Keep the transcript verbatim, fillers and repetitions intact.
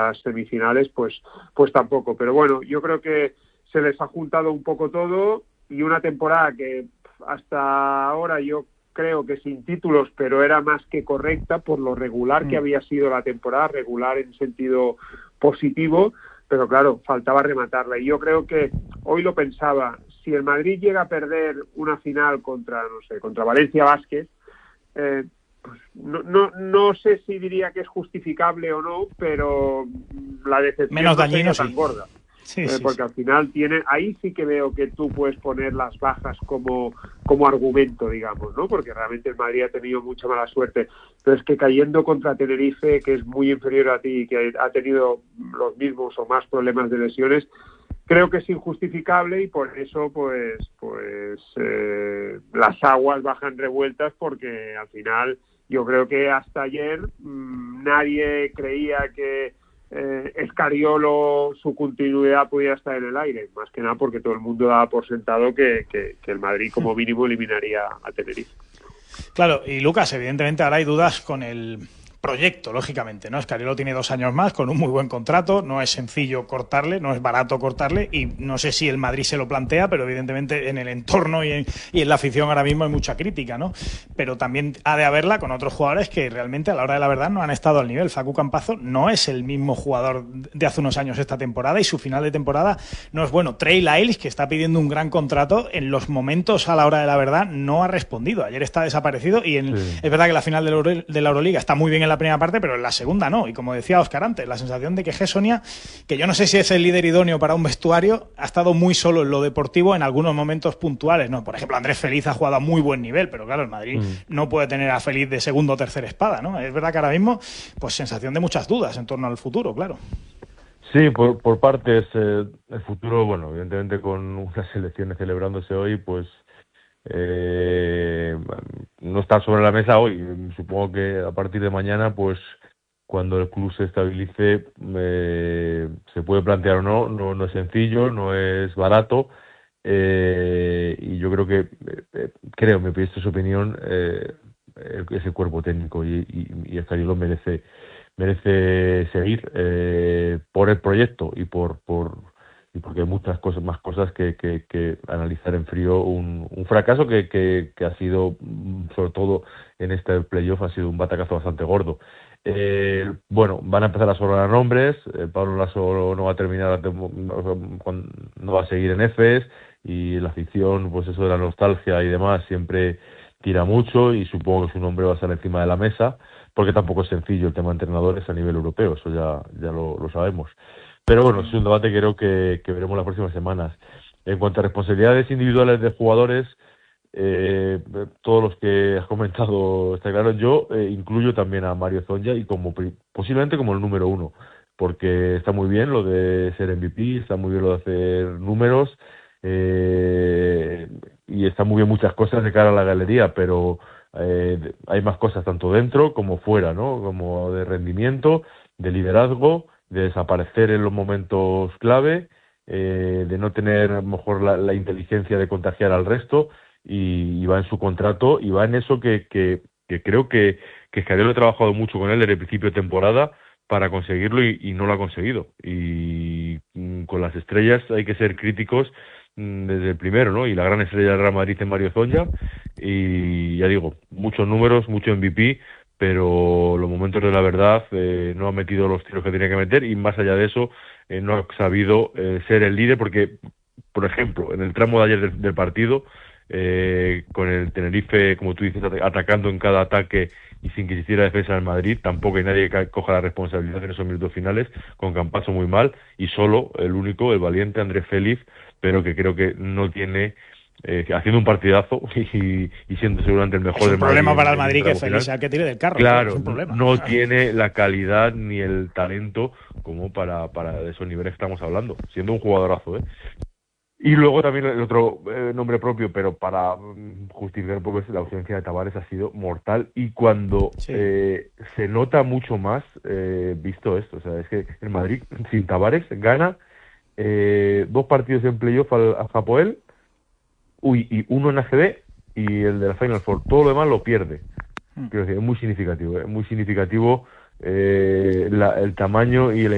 las semifinales, pues, pues tampoco. Pero bueno, yo creo que se les ha juntado un poco todo y una temporada que hasta ahora yo creo que sin títulos, pero era más que correcta por lo regular que había sido la temporada, regular en sentido positivo, pero claro, faltaba rematarla. Y yo creo que hoy lo pensaba, si el Madrid llega a perder una final contra, no sé, contra Valencia Basket, eh, pues no, no, no sé si diría que es justificable o no, pero la decepción menos no dañino, sería tan sí. gorda. Sí, eh, sí, porque sí. al final tiene, ahí sí que veo que tú puedes poner las bajas como, como argumento, digamos, ¿no? Porque realmente el Madrid ha tenido mucha mala suerte, pero es que cayendo contra Tenerife, que es muy inferior a ti y que ha tenido los mismos o más problemas de lesiones, creo que es injustificable y por eso pues pues eh, las aguas bajan revueltas, porque al final yo creo que hasta ayer mmm, nadie creía que eh, Escariolo, su continuidad podía estar en el aire, más que nada porque todo el mundo daba por sentado que, que, que el Madrid como mínimo eliminaría a Tenerife. Claro, y Lucas, evidentemente ahora hay dudas con el proyecto, lógicamente, ¿no? Escariolo tiene dos años más con un muy buen contrato, no es sencillo cortarle, no es barato cortarle, y no sé si el Madrid se lo plantea, pero evidentemente en el entorno y en, y en la afición ahora mismo hay mucha crítica, ¿no? Pero también ha de haberla con otros jugadores que realmente a la hora de la verdad no han estado al nivel. Facu Campazo no es el mismo jugador de hace unos años esta temporada y su final de temporada no es bueno. Trey Lyles, que está pidiendo un gran contrato, en los momentos a la hora de la verdad no ha respondido. Ayer está desaparecido y en, sí. Es verdad que la final de la, Euro, de la Euroliga está muy bien en la primera parte, pero en la segunda no. Y como decía Óscar antes, la sensación de que Gessonia, que yo no sé si es el líder idóneo para un vestuario, ha estado muy solo en lo deportivo en algunos momentos puntuales, ¿no? Por ejemplo, Andrés Feliz ha jugado a muy buen nivel, pero claro, el Madrid mm. no puede tener a Feliz de segundo o tercera espada, ¿no? Es verdad que ahora mismo, pues sensación de muchas dudas en torno al futuro, claro. Sí, por, por partes, eh, el futuro, bueno, evidentemente con unas elecciones celebrándose hoy, pues Eh, no está sobre la mesa hoy. Supongo que a partir de mañana, pues cuando el club se estabilice, eh, se puede plantear o no. No, no es sencillo, no es barato, eh, y yo creo que, eh, creo, me pide su opinión, eh, ese cuerpo técnico y, y, y Escariolo merece merece seguir, eh, por el proyecto y por por y porque hay muchas cosas, más cosas que, que, que analizar en frío. Un, un fracaso que, que, que ha sido, sobre todo en este playoff, ha sido un batacazo bastante gordo. Eh, bueno, van a empezar a sobrar nombres. eh, Pablo Lasso no va a terminar, no va a seguir en Efes, y la afición, pues eso de la nostalgia y demás, siempre tira mucho, y supongo que su nombre va a estar encima de la mesa, porque tampoco es sencillo el tema de entrenadores a nivel europeo, eso ya, ya lo, lo sabemos. Pero bueno, es un debate que creo que, que veremos las próximas semanas. En cuanto a responsabilidades individuales de jugadores, eh, todos los que has comentado está claro. Yo eh, incluyo también a Mario Zonja, y como posiblemente como el número uno, porque está muy bien lo de ser M V P, está muy bien lo de hacer números, eh, y está muy bien muchas cosas de cara a la galería, pero eh, hay más cosas tanto dentro como fuera, ¿no? Como de rendimiento, de liderazgo, de desaparecer en los momentos clave, eh, de no tener a lo mejor la, la inteligencia de contagiar al resto, y, y va en su contrato, y va en eso que, que, que creo que, que Escariolo ha trabajado mucho con él desde el principio de temporada para conseguirlo, y, y no lo ha conseguido. Y mm, con las estrellas hay que ser críticos mm, desde el primero, ¿no? Y la gran estrella del Real Madrid es Mario Zonja, y ya digo, muchos números, mucho M V P, pero los momentos de la verdad, eh, no ha metido los tiros que tenía que meter, y más allá de eso, eh, no ha sabido eh, ser el líder, porque, por ejemplo, en el tramo de ayer del, del partido, eh, con el Tenerife, como tú dices, atacando en cada ataque y sin que se hiciera defensa del Madrid, tampoco hay nadie que coja la responsabilidad en esos minutos finales, con Campazo muy mal, y solo el único, el valiente Andrés Feliz, pero que creo que no tiene... Eh, haciendo un partidazo y, y siendo seguramente el mejor del Madrid. Es un problema en, para el Madrid que Feliz sea el que tire del carro. Claro, es un problema. no tiene la calidad ni el talento como para, para esos niveles que estamos hablando, siendo un jugadorazo, ¿eh? Y luego también el otro eh, nombre propio, pero para um, justificar un poco, la ausencia de Tavares ha sido mortal, y cuando sí. eh, se nota mucho más, eh, visto esto, o sea, es que el Madrid sin Tavares gana eh, dos partidos en playoff al, al Hapoel, uy, y uno en A C B, y el de la Final Four. Todo lo demás lo pierde. Quiero decir, es muy significativo, es muy significativo eh, la, el tamaño y la